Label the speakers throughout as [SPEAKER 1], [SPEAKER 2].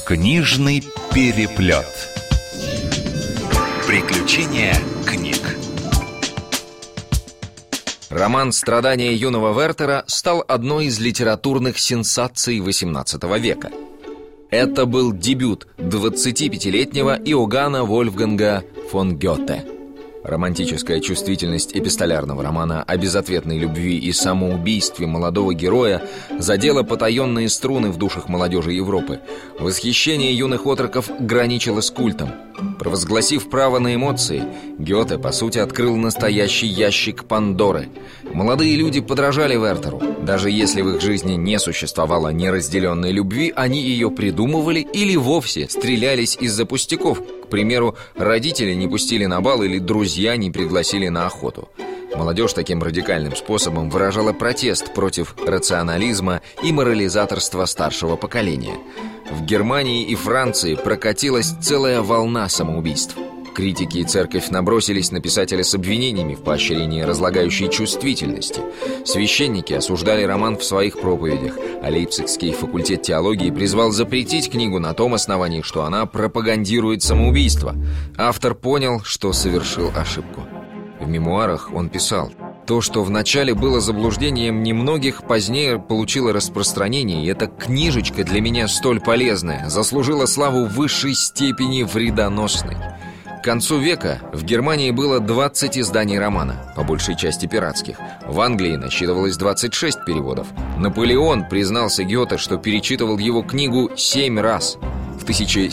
[SPEAKER 1] Книжный переплет. Приключения книг.
[SPEAKER 2] Роман «Страдания юного Вертера» стал одной из литературных сенсаций XVIII века. Это был дебют 25-летнего Иоганна Вольфганга фон Гёте. Романтическая чувствительность эпистолярного романа о безответной любви и самоубийстве молодого героя задела потаенные струны в душах молодежи Европы. Восхищение юных отроков граничило с культом. Провозгласив право на эмоции, Гёте, по сути, открыл настоящий ящик Пандоры. Молодые люди подражали Вертеру. Даже если в их жизни не существовало неразделенной любви, они ее придумывали или вовсе стрелялись из-за пустяков. К примеру, родители не пустили на бал или друзья не пригласили на охоту. Молодежь таким радикальным способом выражала протест против рационализма и морализаторства старшего поколения. В Германии и Франции прокатилась целая волна самоубийств. Критики и церковь набросились на писателя с обвинениями в поощрении разлагающей чувствительности. Священники осуждали роман в своих проповедях, а Лейпцигский факультет теологии призвал запретить книгу на том основании, что она пропагандирует самоубийство. Автор понял, что совершил ошибку. В мемуарах он писал: «То, что вначале было заблуждением немногих, позднее получило распространение, и эта книжечка для меня столь полезная, заслужила славу высшей степени вредоносной». К концу века в Германии было 20 изданий романа, по большей части пиратских. В Англии насчитывалось 26 переводов. Наполеон признался Гёте, что перечитывал его книгу 7 раз. В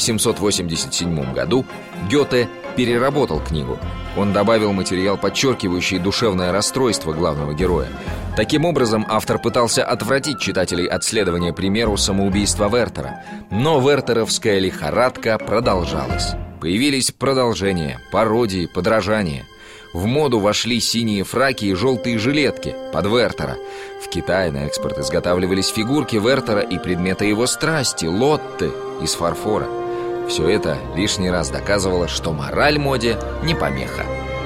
[SPEAKER 2] 1787 году Гёте переработал книгу. Он добавил материал, подчеркивающий душевное расстройство главного героя. Таким образом, автор пытался отвратить читателей от следования примеру самоубийства Вертера. Но вертеровская лихорадка продолжалась. Появились продолжения, пародии, подражания. В моду вошли синие фраки и желтые жилетки под Вертера. В Китае на экспорт изготавливались фигурки Вертера и предметы его страсти, лотты из фарфора. Все это лишний раз доказывало, что мораль моде не помеха.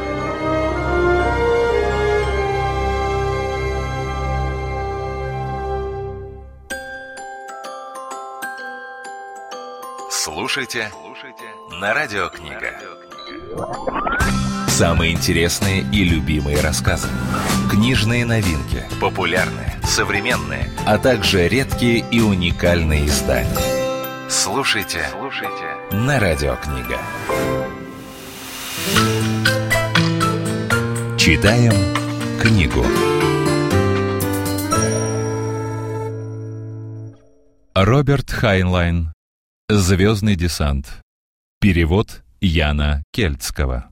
[SPEAKER 1] Слушайте на Радио Книга. Самые интересные и любимые рассказы, книжные новинки, популярные, современные, а также редкие и уникальные издания. Слушайте на Радио Книга. Читаем книгу. Роберт Хайнлайн. «Звездный десант». Перевод Яна Кельцкого.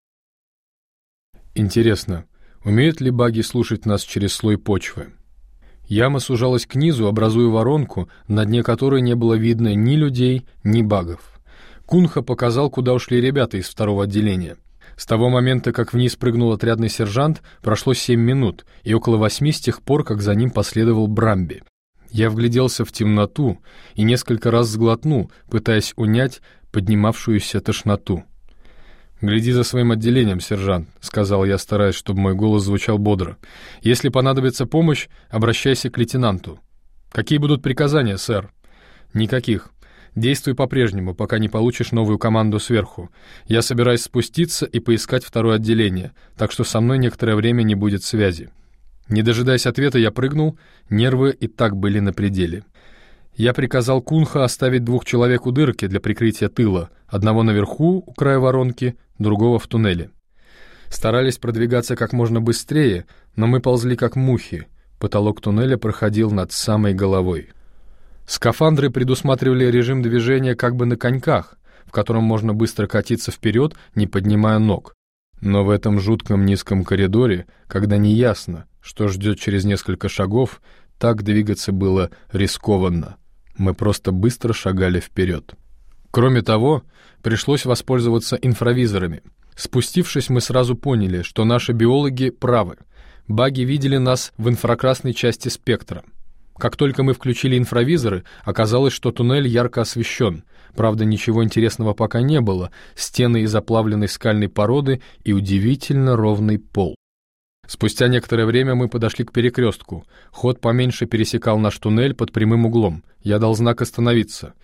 [SPEAKER 3] Интересно, умеют ли баги слушать нас через слой почвы? Яма сужалась к низу, образуя воронку, на дне которой не было видно ни людей, ни багов. Кунха показал, куда ушли ребята из второго отделения. С того момента, как вниз прыгнул отрядный сержант, прошло 7 минут, и около 8 с тех пор, как за ним последовал Брамби. Я вгляделся в темноту и несколько раз сглотнул, пытаясь унять поднимавшуюся тошноту. «Гляди за своим отделением, сержант», — сказал я, стараясь, чтобы мой голос звучал бодро. «Если понадобится помощь, обращайся к лейтенанту». «Какие будут приказания, сэр?» «Никаких. Действуй по-прежнему, пока не получишь новую команду сверху. Я собираюсь спуститься и поискать второе отделение, так что со мной некоторое время не будет связи». Не дожидаясь ответа, я прыгнул, нервы и так были на пределе. Я приказал Кунха оставить 2 человек у дырки для прикрытия тыла, одного наверху, у края воронки, другого в туннеле. Старались продвигаться как можно быстрее, но мы ползли как мухи. Потолок туннеля проходил над самой головой. Скафандры предусматривали режим движения как бы на коньках, в котором можно быстро катиться вперед, не поднимая ног. Но в этом жутком низком коридоре, когда неясно, что ждет через несколько шагов, так двигаться было рискованно. Мы просто быстро шагали вперед. Кроме того, пришлось воспользоваться инфравизорами. Спустившись, мы сразу поняли, что наши биологи правы. Баги видели нас в инфракрасной части спектра. Как только мы включили инфравизоры, оказалось, что туннель ярко освещен. Правда, ничего интересного пока не было. Стены из оплавленной скальной породы и удивительно ровный пол. Спустя некоторое время мы подошли к перекрестку. Ход поменьше пересекал наш туннель под прямым углом. Я дал знак остановиться.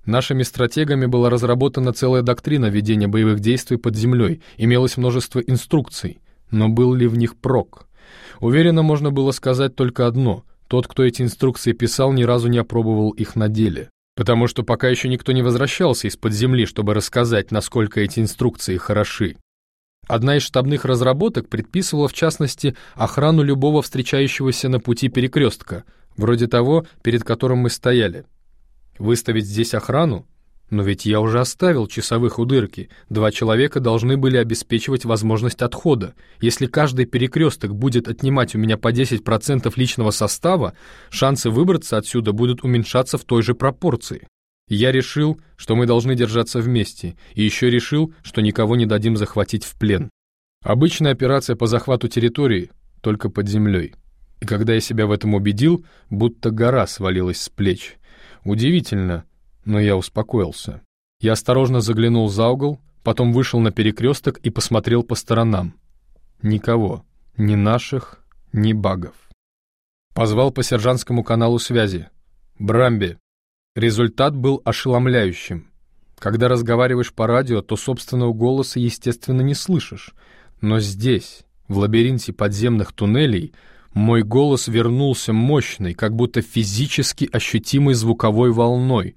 [SPEAKER 3] Нашими стратегами была разработана целая доктрина ведения боевых действий под землей, имелось множество инструкций, но был ли в них прок? Уверенно можно было сказать только одно: тот, кто эти инструкции писал, ни разу не опробовал их на деле. Потому что пока еще никто не возвращался из-под земли, чтобы рассказать, насколько эти инструкции хороши. Одна из штабных разработок предписывала, в частности, охрану любого встречающегося на пути перекрестка, вроде того, перед которым мы стояли. Выставить здесь охрану? Но ведь я уже оставил часовых у дырки. 2 человека должны были обеспечивать возможность отхода. Если каждый перекресток будет отнимать у меня по 10% личного состава, шансы выбраться отсюда будут уменьшаться в той же пропорции. Я решил, что мы должны держаться вместе, и еще решил, что никого не дадим захватить в плен. Обычная операция по захвату территории, только под землей. И когда я себя в этом убедил, будто гора свалилась с плеч. Удивительно, но я успокоился. Я осторожно заглянул за угол, потом вышел на перекресток и посмотрел по сторонам. Никого, ни наших, ни багов. Позвал по сержантскому каналу связи. «Брамби». Результат был ошеломляющим. Когда разговариваешь по радио, то собственного голоса, естественно, не слышишь. Но здесь, в лабиринте подземных туннелей, мой голос вернулся мощный, как будто физически ощутимой звуковой волной.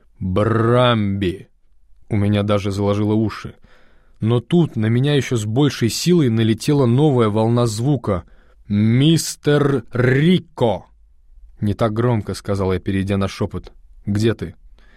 [SPEAKER 3] «Брамби!» У меня даже заложило уши. Но тут на меня еще с большей силой налетела новая волна звука. «Мистер Рико!» «Не так громко», — сказал я, перейдя на шепот. «Где ты?»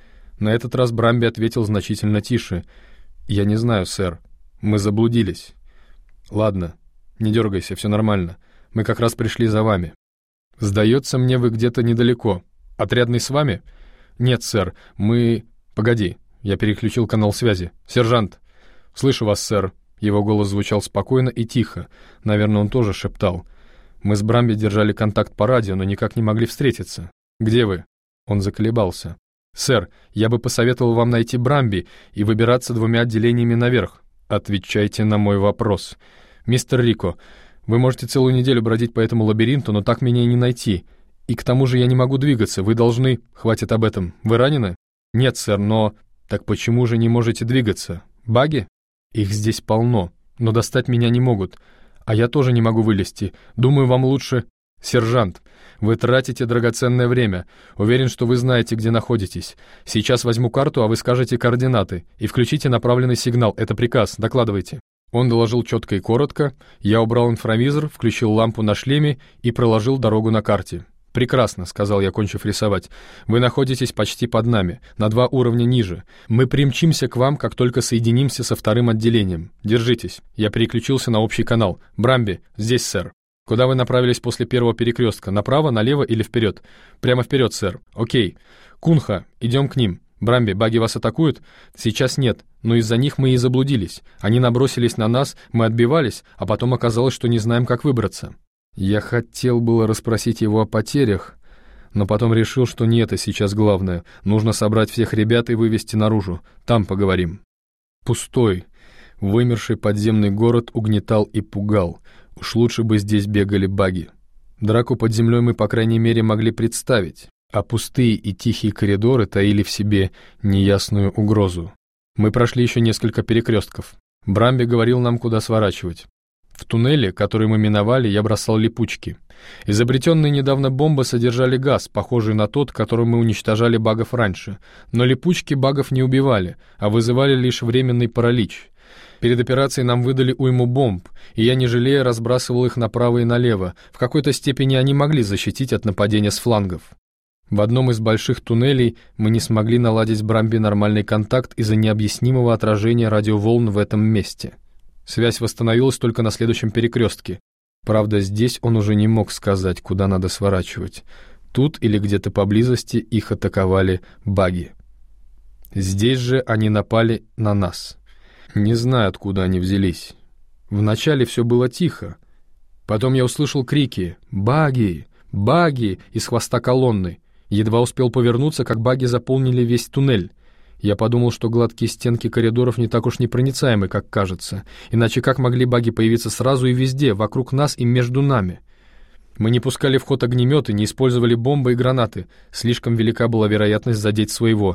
[SPEAKER 3] На этот раз Брамби ответил значительно тише. «Я не знаю, сэр. Мы заблудились». «Ладно, не дергайся, все нормально. Мы как раз пришли за вами». «Сдается мне, вы где-то недалеко. Отрядный с вами?» «Нет, сэр, мы...» «Погоди», я переключил канал связи. «Сержант!» «Слышу вас, сэр». Его голос звучал спокойно и тихо. Наверное, он тоже шептал. Мы с Брамби держали контакт по радио, но никак не могли встретиться. «Где вы?» Он заколебался. «Сэр, я бы посоветовал вам найти Брамби и выбираться 2 отделениями наверх». «Отвечайте на мой вопрос. Мистер Рико, вы можете целую неделю бродить по этому лабиринту, но так меня и не найти. И к тому же я не могу двигаться, вы должны...» «Хватит об этом. Вы ранены?» «Нет, сэр, но...» «Так почему же не можете двигаться? Баги?» «Их здесь полно, но достать меня не могут. А я тоже не могу вылезти. Думаю, вам лучше...» «Сержант, вы тратите драгоценное время. Уверен, что вы знаете, где находитесь. Сейчас возьму карту, а вы скажете координаты. И включите направленный сигнал. Это приказ. Докладывайте». Он доложил четко и коротко. Я убрал инфравизор, включил лампу на шлеме и проложил дорогу на карте. «Прекрасно», — сказал я, кончив рисовать. «Вы находитесь почти под нами, на 2 уровня ниже. Мы примчимся к вам, как только соединимся со 2 отделением. Держитесь». Я переключился на общий канал. «Брамби, здесь, сэр». «Куда вы направились после первого перекрестка? Направо, налево или вперед?» «Прямо вперед, сэр». «Окей. Кунха, идем к ним. Брамби, баги вас атакуют?» «Сейчас нет, но из-за них мы и заблудились. Они набросились на нас, мы отбивались, а потом оказалось, что не знаем, как выбраться». Я хотел было расспросить его о потерях, но потом решил, что не это сейчас главное. Нужно собрать всех ребят и вывести наружу. Там поговорим. Пустой, вымерший подземный город угнетал и пугал. Уж лучше бы здесь бегали баги. Драку под землей мы, по крайней мере, могли представить, а пустые и тихие коридоры таили в себе неясную угрозу. Мы прошли еще несколько перекрестков. Брамби говорил нам, куда сворачивать. В туннеле, который мы миновали, я бросал липучки. Изобретенные недавно бомбы содержали газ, похожий на тот, которым мы уничтожали багов раньше. Но липучки багов не убивали, а вызывали лишь временный паралич. Перед операцией нам выдали уйму бомб, и я, не жалея, разбрасывал их направо и налево. В какой-то степени они могли защитить от нападения с флангов. В одном из больших туннелей мы не смогли наладить с Брамби нормальный контакт из-за необъяснимого отражения радиоволн в этом месте. Связь восстановилась только на следующем перекрестке. Правда, здесь он уже не мог сказать, куда надо сворачивать. Тут или где-то поблизости их атаковали баги. Здесь же они напали на нас. Не знаю, откуда они взялись. Вначале все было тихо. Потом я услышал крики «Баги! Баги!» из хвоста колонны. Едва успел повернуться, как баги заполнили весь туннель. Я подумал, что гладкие стенки коридоров не так уж непроницаемы, как кажется. Иначе как могли баги появиться сразу и везде, вокруг нас и между нами? Мы не пускали в ход огнеметы, не использовали бомбы и гранаты. Слишком велика была вероятность задеть своего.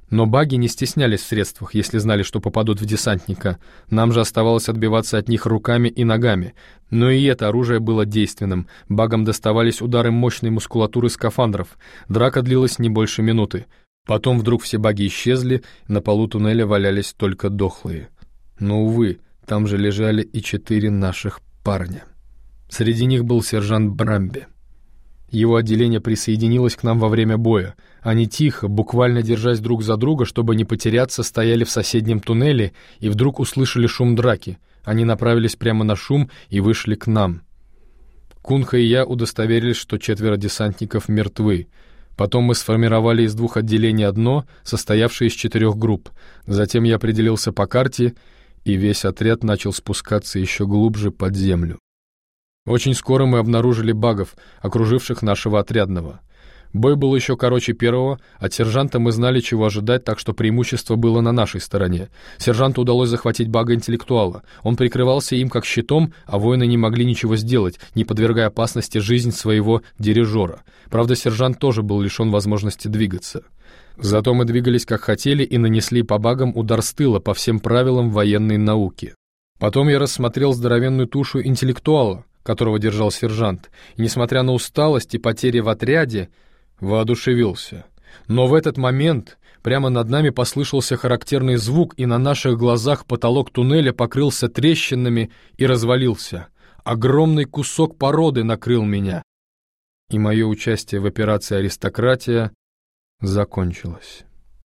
[SPEAKER 3] Но баги не стеснялись в средствах, если знали, что попадут в десантника. Нам же оставалось отбиваться от них руками и ногами. Но и это оружие было действенным. Багам доставались удары мощной мускулатуры скафандров. Драка длилась не больше минуты. Потом вдруг все баги исчезли, на полу туннеля валялись только дохлые. Но, увы, там же лежали и 4 наших парня. Среди них был сержант Брамби. Его отделение присоединилось к нам во время боя. Они тихо, буквально держась друг за друга, чтобы не потеряться, стояли в соседнем туннеле и вдруг услышали шум драки. Они направились прямо на шум и вышли к нам. Кунха и я удостоверились, что 4 десантников мертвы. Потом мы сформировали из 2 отделений одно, состоявшее из 4 групп. Затем я определился по карте, и весь отряд начал спускаться еще глубже под землю. Очень скоро мы обнаружили багов, окруживших нашего отрядного. Бой был еще короче первого, от сержанта мы знали, чего ожидать, так что преимущество было на нашей стороне. Сержанту удалось захватить бага-интеллектуала. Он прикрывался им как щитом, а воины не могли ничего сделать, не подвергая опасности жизнь своего дирижера. Правда, сержант тоже был лишен возможности двигаться. Зато мы двигались как хотели и нанесли по багам удар с тыла по всем правилам военной науки. Потом я рассмотрел здоровенную тушу интеллектуала, которого держал сержант, и, несмотря на усталость и потери в отряде, воодушевился. Но в этот момент прямо над нами послышался характерный звук, и на наших глазах потолок туннеля покрылся трещинами и развалился. Огромный кусок породы накрыл меня, и мое участие в операции «Аристократия» закончилось.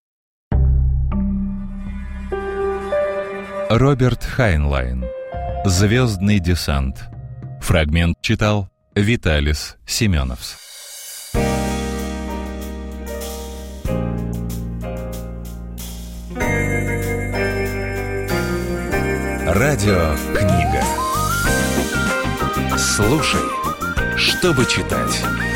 [SPEAKER 1] Роберт Хайнлайн. «Звездный десант». Фрагмент читал Виталис Семеновс. Радиокнига. Слушай, чтобы читать.